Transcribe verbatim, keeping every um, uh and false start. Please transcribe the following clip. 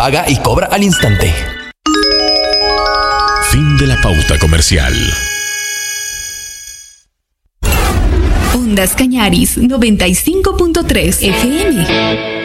paga y cobra al instante. Fin de la pauta comercial. Ondas Cañaris noventa y cinco punto tres F M.